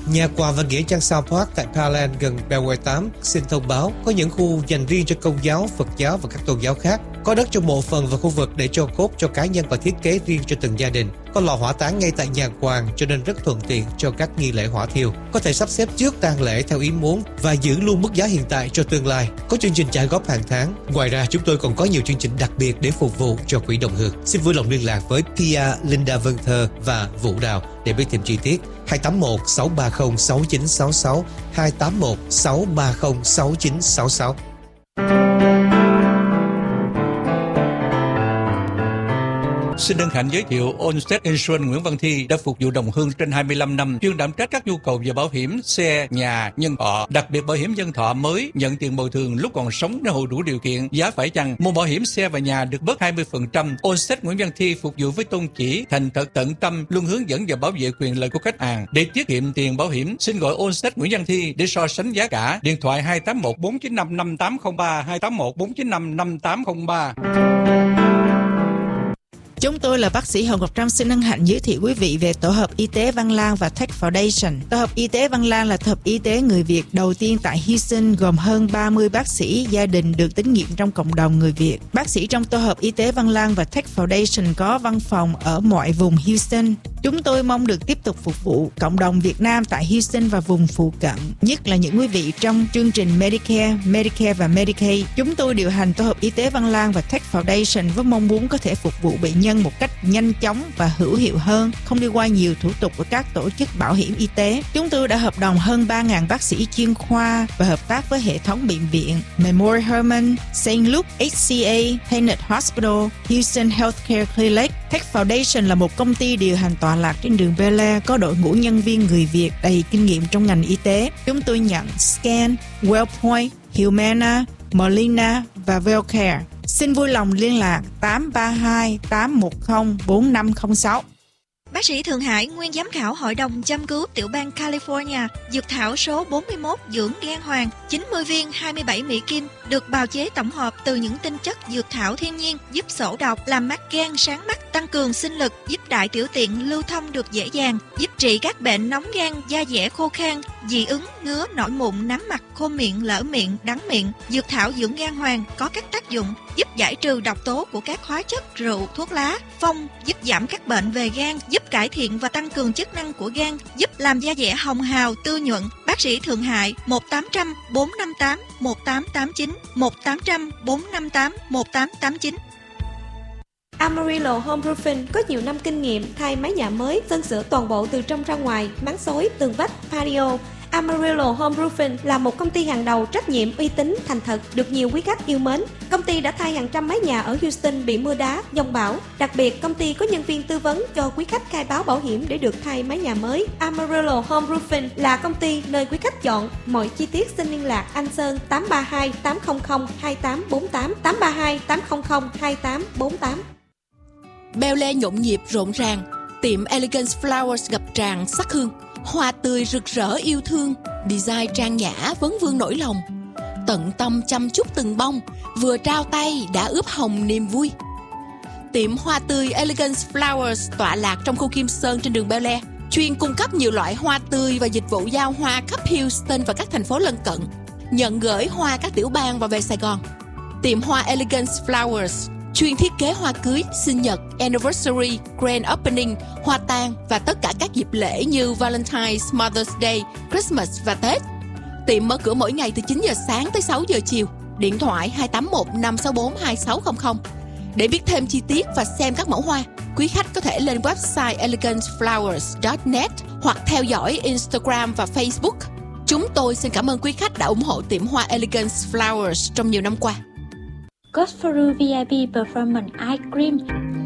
Nhà quà và nghĩa trang South Park tại Parkland gần Beltway 8 xin thông báo có những khu dành riêng cho Công giáo, Phật giáo và các tôn giáo khác. Có đất cho mộ phần và khu vực để cho cốt cho cá nhân và thiết kế riêng cho từng gia đình. Có lò hỏa táng ngay tại nhà quàng cho nên rất thuận tiện cho các nghi lễ hỏa thiêu. Có thể sắp xếp trước tang lễ theo ý muốn và giữ luôn mức giá hiện tại cho tương lai. Có chương trình trả góp hàng tháng. Ngoài ra chúng tôi còn có nhiều chương trình đặc biệt để phục vụ cho quỹ đồng hương. Xin vui lòng liên lạc với Pia, Linda Vân Thơ và Vũ Đào để biết thêm chi tiết. 281 630 6966 281 630 6966. Xin hân hạnh giới thiệu Allstate Insurance Nguyễn Văn Thi đã phục vụ đồng hương trên 25 năm, chuyên đảm trách các nhu cầu về bảo hiểm xe, nhà, nhân thọ, đặc biệt bảo hiểm nhân thọ mới nhận tiền bồi thường lúc còn sống nếu hộ đủ điều kiện, giá phải chăng. Mua bảo hiểm xe và nhà được bớt 20%. Allstate Nguyễn Văn Thi phục vụ với tôn chỉ thành thật tận tâm, luôn hướng dẫn và bảo vệ quyền lợi của khách hàng. Để tiết kiệm tiền bảo hiểm, xin gọi Allstate Nguyễn Văn Thi để so sánh giá cả. Điện thoại 281 495 5803 281 495 5803. Chúng tôi là bác sĩ Hồng Ngọc Trâm xin hân hạnh giới thiệu quý vị về Tổ hợp Y tế Văn Lang và Tech Foundation. Tổ hợp Y tế Văn Lang là tổ hợp y tế người Việt đầu tiên tại Houston, gồm hơn 30 bác sĩ gia đình được tín nhiệm trong cộng đồng người Việt. Bác sĩ trong Tổ hợp Y tế Văn Lang và Tech Foundation có văn phòng ở mọi vùng Houston. Chúng tôi mong được tiếp tục phục vụ cộng đồng Việt Nam tại Houston và vùng phụ cận, nhất là những quý vị trong chương trình Medicare và Medicaid. Chúng tôi điều hành Tổ hợp Y tế Văn Lang và Tech Foundation với mong muốn có thể phục vụ bệnh nhân một cách nhanh chóng và hữu hiệu hơn, không đi qua nhiều thủ tục của các tổ chức bảo hiểm y tế. Chúng tôi đã hợp đồng hơn 3.000 bác sĩ chuyên khoa và hợp tác với hệ thống bệnh viện Memorial Hermann, St. Luke, HCA, Tenet Hospital, Houston Healthcare Clinic. Tech Foundation là một công ty điều hành tọa lạc trên đường Bel Air, có đội ngũ nhân viên người Việt đầy kinh nghiệm trong ngành y tế. Chúng tôi nhận Scan, Wellpoint, Humana, Molina và Wellcare. Xin vui lòng liên lạc 832 810 4506. Bác sĩ Thượng Hải, nguyên giám khảo Hội đồng chăm cứu tiểu bang California, dược thảo số 41 dưỡng gan hoàng, 90 viên 27 Mỹ Kim, được bào chế tổng hợp từ những tinh chất dược thảo thiên nhiên, giúp sổ độc, làm mắt gan sáng mắt, tăng cường sinh lực, giúp đại tiểu tiện lưu thông được dễ dàng, giúp trị các bệnh nóng gan, da dẻ khô khan, dị ứng, ngứa, nổi mụn, nám mặt, khô miệng, lở miệng, đắng miệng. Dược thảo dưỡng gan hoàng có các tác dụng giúp giải trừ độc tố của các hóa chất, rượu, thuốc lá, phong, giúp giảm các bệnh về gan, giúp cải thiện và tăng cường chức năng của gan, giúp làm da dẻ hồng hào, tươi nhuận. Bác sĩ Thượng Hải 1800 458 1889 1800 458 1889. Amarillo Home Roofing có nhiều năm kinh nghiệm thay mái nhà mới, sơn sửa toàn bộ từ trong ra ngoài, máng xối, tường vách, patio. Amarillo Home Roofing là một công ty hàng đầu, trách nhiệm, uy tín, thành thật, được nhiều quý khách yêu mến. Công ty đã thay hàng trăm mái nhà ở Houston bị mưa đá, giông bão. Đặc biệt, công ty có nhân viên tư vấn cho quý khách khai báo bảo hiểm để được thay mái nhà mới. Amarillo Home Roofing là công ty nơi quý khách chọn. Mọi chi tiết xin liên lạc anh Sơn 832 800 2848 832 800 2848. Bel Air nhộn nhịp rộn ràng, tiệm Elegance Flowers ngập tràn sắc hương, hoa tươi rực rỡ yêu thương, design trang nhã vấn vương nỗi lòng, tận tâm chăm chút từng bông, vừa trao tay đã ướp hồng niềm vui. Tiệm hoa tươi Elegance Flowers tọa lạc trong khu Kim Sơn trên đường Bel Air, chuyên cung cấp nhiều loại hoa tươi và dịch vụ giao hoa khắp Houston và các thành phố lân cận, nhận gửi hoa các tiểu bang và về Sài Gòn. Tiệm hoa Elegance Flowers chuyên thiết kế hoa cưới, sinh nhật, anniversary, grand opening, hoa tang và tất cả các dịp lễ như Valentine's, Mother's Day, Christmas và Tết. Tiệm mở cửa mỗi ngày từ 9 giờ sáng tới 6 giờ chiều. Điện thoại 281 564 2600. Để biết thêm chi tiết và xem các mẫu hoa, quý khách có thể lên website eleganceflowers.net hoặc theo dõi Instagram và Facebook. Chúng tôi xin cảm ơn quý khách đã ủng hộ tiệm hoa Elegance Flowers trong nhiều năm qua. Godfrey VIP Performance Eye Cream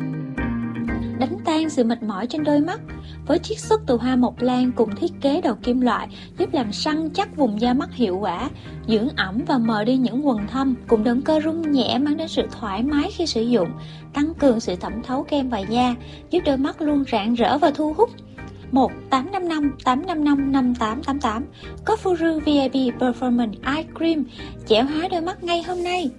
đánh tan sự mệt mỏi trên đôi mắt với chiết xuất từ hoa mộc lan cùng thiết kế đầu kim loại, giúp làm săn chắc vùng da mắt hiệu quả, dưỡng ẩm và mờ đi những quầng thâm, cùng động cơ rung nhẹ mang đến sự thoải mái khi sử dụng, tăng cường sự thẩm thấu kem và da, giúp đôi mắt luôn rạng rỡ và thu hút. 1-855-855-5888 Godfrey VIP Performance Eye Cream, trẻ hóa đôi mắt ngay hôm nay.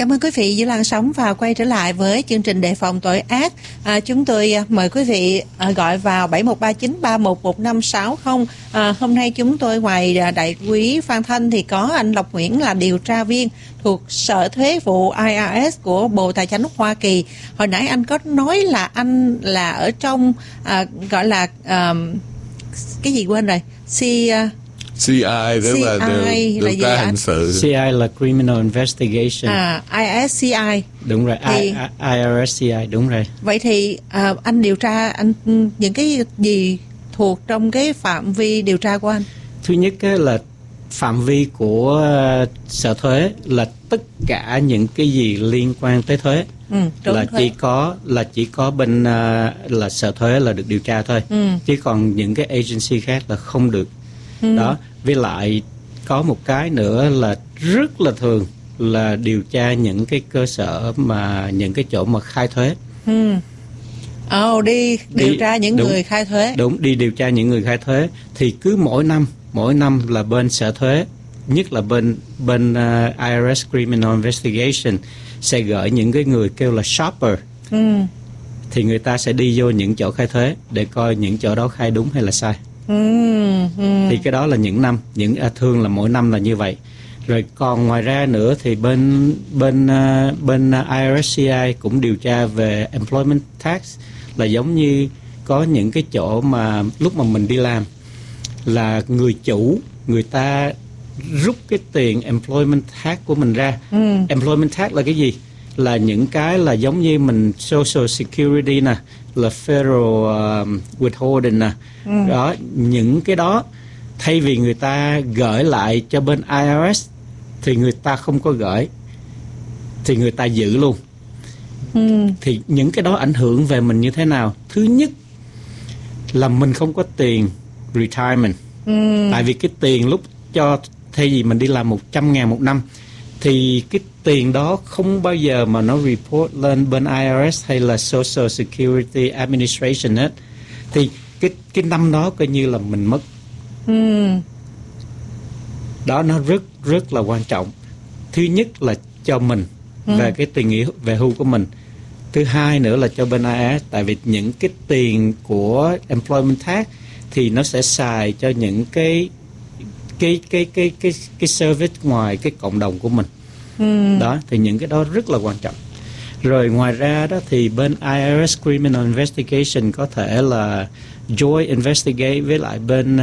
Cảm ơn quý vị giữ làn sóng và quay trở lại với chương trình đề phòng tội ác. Chúng tôi mời quý vị gọi vào 7139311560. Hôm nay chúng tôi ngoài đại úy Phan Thanh thì có anh Lộc Nguyễn là điều tra viên thuộc Sở Thuế vụ IRS của Bộ Tài chính Hoa Kỳ. Hồi nãy anh có nói là anh là ở trong gọi là cái gì quên rồi, CI tức là điều tra hình sự. CI là Criminal Investigation. ISCI. Đúng rồi, IRSCI, đúng rồi. Vậy thì anh điều tra những cái gì thuộc trong cái phạm vi điều tra của anh? Thứ nhất là phạm vi của Sở Thuế là tất cả những cái gì liên quan tới thuế. Là chỉ có bên là Sở Thuế là được điều tra thôi. Chứ còn những cái agency khác là không được. Đó, với lại có một cái nữa là rất là thường là điều tra những cái cơ sở mà những cái chỗ mà khai thuế. Đi điều tra những người khai thuế. Đúng, đi điều tra những người khai thuế thì cứ mỗi năm là bên Sở Thuế, nhất là bên IRS Criminal Investigation sẽ gửi những cái người kêu là shopper. Thì người ta sẽ đi vô những chỗ khai thuế để coi những chỗ đó khai đúng hay là sai. Thì cái đó là thường là mỗi năm là như vậy. Rồi còn ngoài ra nữa thì bên IRSCI cũng điều tra về employment tax, là giống như có những cái chỗ mà lúc mà mình đi làm là người chủ người ta rút cái tiền employment tax của mình ra. Employment tax là cái gì? Là những cái là giống như mình Social Security nè, là Federal Withholding nè. Đó, những cái đó thay vì người ta gửi lại cho bên IRS thì người ta không có gửi, thì người ta giữ luôn. Thì những cái đó ảnh hưởng về mình như thế nào? Thứ nhất là mình không có tiền retirement. Tại vì cái tiền lúc cho thay vì mình đi làm 100.000 một năm thì cái tiền đó không bao giờ mà nó report lên bên IRS hay là Social Security Administration hết. Thì cái năm đó coi như là mình mất. Đó, nó rất là quan trọng. Thứ nhất là cho mình về cái tiền nghỉ về hưu của mình. Thứ hai nữa là cho bên IRS, tại vì những cái tiền của employment tax thì nó sẽ xài cho những cái service ngoài cái cộng đồng của mình. Đó, thì những cái đó rất là quan trọng. Rồi ngoài ra đó thì bên IRS Criminal Investigation có thể là joint investigate với lại bên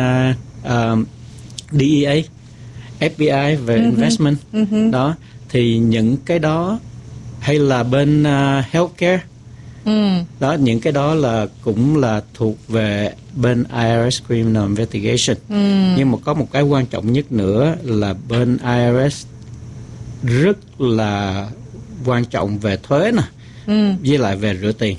DEA, FBI về investment. Đó, thì những cái đó hay là bên healthcare. Đó, những cái đó là cũng là thuộc về bên IRS Criminal Investigation. Nhưng mà có một cái quan trọng nhất nữa là bên IRS rất là quan trọng về thuế nè, với lại về rửa tiền.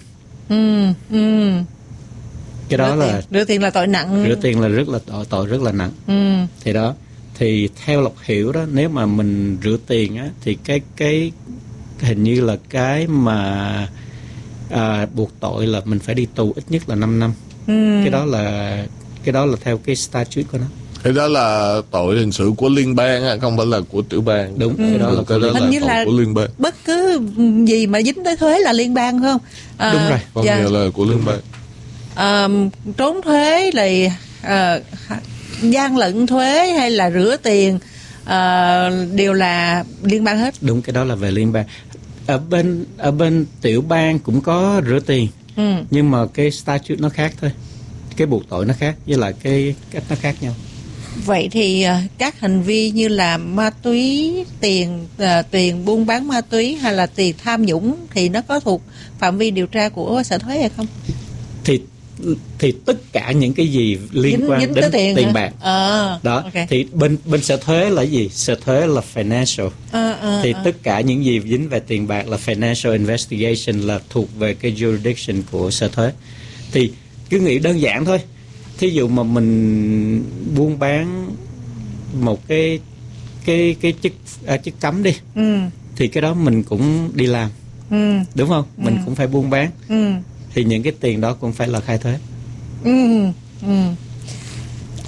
Cái đó là rửa tiền là tội nặng. Rửa tiền là tội rất là nặng. Thì đó, thì theo Lộc hiểu đó, nếu mà mình rửa tiền á thì cái hình như là cái mà buộc tội là mình phải đi tù ít nhất là 5 năm. Cái đó là theo cái statute của nó. Cái đó là tội hình sự của liên bang, không phải là của tiểu bang. Đúng, cái đó là tội của liên bang. Bất cứ gì mà dính tới thuế là liên bang, phải không? Đúng rồi. Còn là của liên bang. Trốn thuế là gian lận thuế hay là rửa tiền đều là liên bang hết. Đúng, cái đó là về liên bang. Ở bên tiểu bang cũng có rửa tiền, nhưng mà cái statute nó khác thôi, cái buộc tội nó khác, với lại cái cách nó khác nhau. Vậy thì các hành vi như là ma túy, tiền buôn bán ma túy hay là tiền tham nhũng thì nó có thuộc phạm vi điều tra của Sở Thuế hay không? Thì tất cả những cái gì liên quan đến tiền bạc đó, okay. Thì bên Sở Thuế là gì? Sở Thuế là financial. Thì tất cả những gì dính về tiền bạc là financial investigation, là thuộc về cái jurisdiction của Sở Thuế. Thì cứ nghĩ đơn giản thôi, thí dụ mà mình buôn bán một cái chất cấm đi, thì cái đó mình cũng đi làm, đúng không? Mình cũng phải buôn bán, thì những cái tiền đó cũng phải là khai thuế.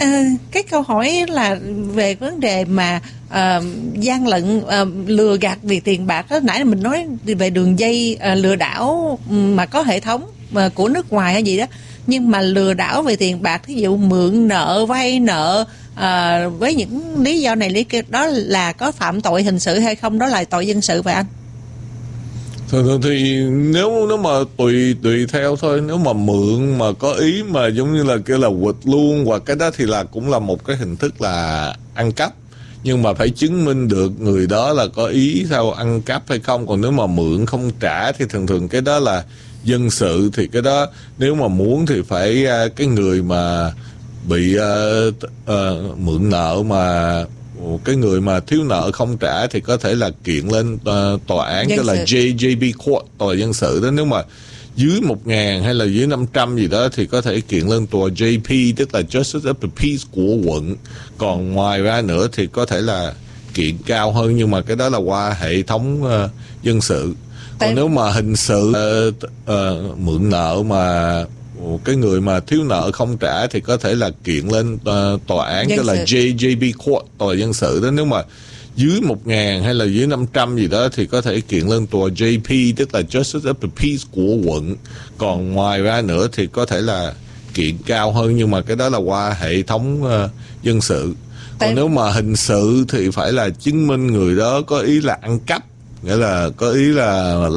Cái câu hỏi là về vấn đề mà gian lận, lừa gạt vì tiền bạc đó. Nãy mình nói về đường dây lừa đảo mà có hệ thống của nước ngoài hay gì đó, nhưng mà lừa đảo về tiền bạc, ví dụ mượn nợ, vay nợ với những lý do này lý kia, đó là có phạm tội hình sự hay không, đó là tội dân sự vậy anh? Thường thì nếu mà tùy theo thôi. Nếu mà mượn mà có ý mà giống như là kêu là quỵt luôn, hoặc cái đó thì là cũng là một cái hình thức là ăn cắp, nhưng mà phải chứng minh được người đó là có ý sao ăn cắp hay không. Còn nếu mà mượn không trả thì thường cái đó là dân sự. Thì cái đó nếu mà muốn thì phải cái người mà bị mượn nợ, mà cái người mà thiếu nợ không trả thì có thể là kiện lên tòa án, tức là JB Court, tòa dân sự đó. Nếu mà dưới 1.000 hay là dưới 500 gì đó thì có thể kiện lên tòa JP, tức là Justice of the Peace của quận. Còn ngoài ra nữa thì có thể là kiện cao hơn, nhưng mà cái đó là qua hệ thống dân sự. Còn nếu mà hình sự mượn nợ mà cái người mà thiếu nợ không trả thì có thể là kiện lên tòa án, tức là JB Court, tòa dân sự đó. Nếu mà dưới 1.000 hay là dưới 500 gì đó thì có thể kiện lên tòa JP, tức là Justice of the Peace của quận. Còn ngoài ra nữa thì có thể là kiện cao hơn, nhưng mà cái đó là qua hệ thống dân sự. Còn nếu mà hình sự thì phải là chứng minh người đó có ý là ăn cắp, nghĩa là có ý là